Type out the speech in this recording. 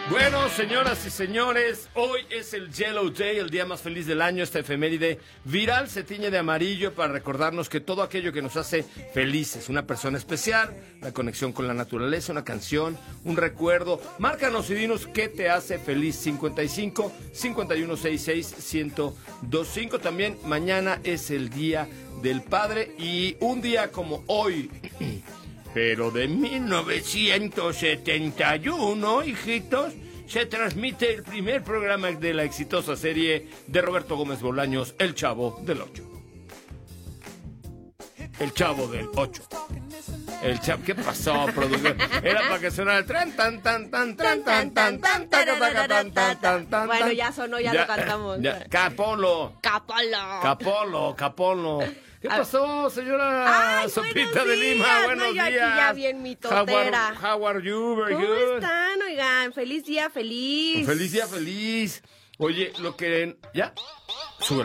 Bueno, señoras y señores, hoy es el Yellow Day, el día más feliz del año. Esta efeméride viral se tiñe de amarillo para recordarnos que todo aquello que nos hace felices, una persona especial, la conexión con la naturaleza, una canción, un recuerdo. Márcanos y dinos qué te hace feliz. 55 5166 1025. También mañana es el Día del Padre y un día como hoy, pero de 1971, hijitos, se transmite el primer programa de la exitosa serie de Roberto Gómez Bolaños, El Chavo del Ocho. El Chavo del Ocho. El Chavo, ¿qué pasó, productor? Era para que sonara el tran tan tan tan tan tan tan tan tan tan tan tan tan. Bueno, ya sonó, ya lo cantamos. Capolo. ¿Qué pasó, señora Sopita de Lima? Buenos días. Aquí ya bien mitotera. How are you? Very ¿Cómo good. están? Oigan, feliz día, feliz. Feliz día, feliz. Oye, lo que... ¿Ya?